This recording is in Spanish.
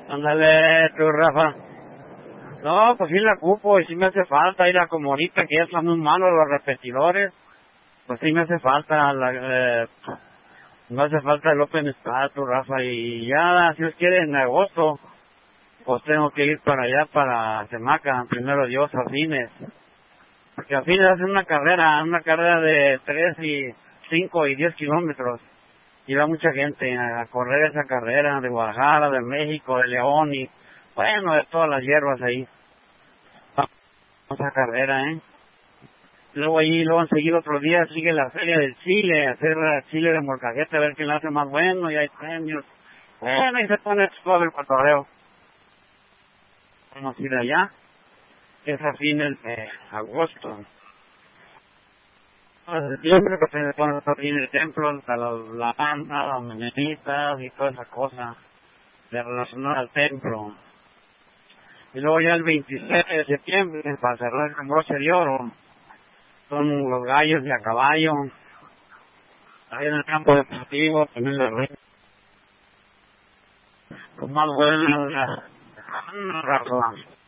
Ándale, tú, Rafa. No, pues sí la ocupo y sí me hace falta ir a como ahorita que ya están muy malos los repetidores. Pues sí me hace falta me hace falta el Open Spa, tú, Rafa, y ya, si os quiere, en agosto, pues tengo que ir para allá, para Semaca, primero Dios, a fines. Porque a fines hacen una carrera de 3 y 5 y 10 kilómetros. Y va mucha gente a correr esa carrera de Guadalajara, de México, de León y, bueno, de todas las hierbas ahí. Esa carrera, Luego ahí, luego enseguida otro día sigue la feria del Chile, hacer chile de molcajete, a ver quién la hace más bueno, y hay premios. Bueno, y se pone todo el cotorreo. Vamos a ir allá, es a fines de agosto. En septiembre pues se pone todo bien el templo, la banda, las mañanitas y toda esa cosa de relacionar al templo. Y luego ya el 27 de septiembre, para cerrar con broche de oro, son los gallos de a caballo, ahí en el campo deportivo, también los reyes, con más buenas razón.